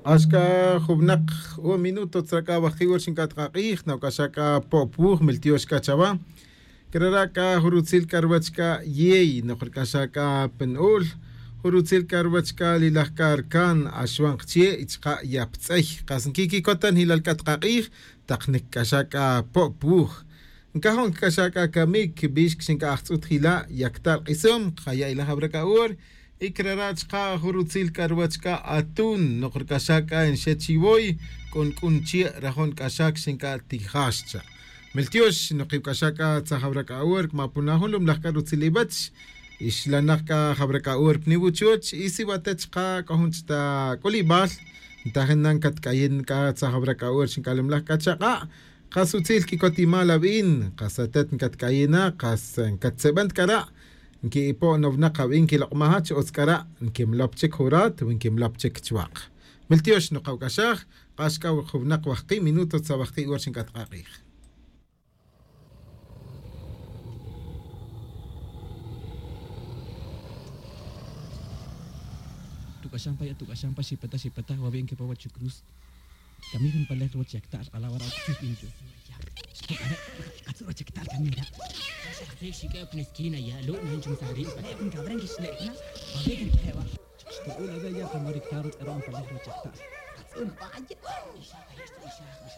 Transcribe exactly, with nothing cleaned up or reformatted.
Ashka hubnak un minuto tsaka bajiwar shinkat qaqih na kashaka popur miltioshka chava. Keraraka hurutzil karwachka yey no kashaka penul. Hurutzil karwachka lilahkar kan ashwan qchie ichqa yaptzay. Qasankiki kotan hilalkat qaqih taqnik kashaka popur. Nkajon kashaka kamik bishk shinka ahtut hila yaktar qisum qaya ila habraka ur. Ikrarachka hurutzil karwachka atun noqr kashaka en shechivoy con kunchi rajon kashak shinka tijashcha meltiosh noqib kashaka tsahabraka urk mapunahulum lahka rutzilibach ishlanaka habraka urk nibuchoch isibatechqa kahunchta kolibal tahenan katkayin ka tsahabraka urk shinkalum lahka chaqa qasutzil kikotimala bin qasatet katkayina qas katsebant kara Nki ipo novnaqa inki laqmahach oskara nki mlapchik hurat winki mlapchik chwaq. Miltiosh no qawkashaq qashka khubnaq waqti minuto tsabaqti warshin katqaqih. Tukashan pa ya tukashan pa sipata sipata wabin ke pawachu cruz. Kami kan palet ro cektar ala wara pinjo. Ada katsura cektar kami da. Sih kayak peniskin ya, lo nanti mencari. Kan kabran kisna. Wabin ke hewa. Taqul ada ya kamarik tarut era palet ro cektar. Sumpah aja.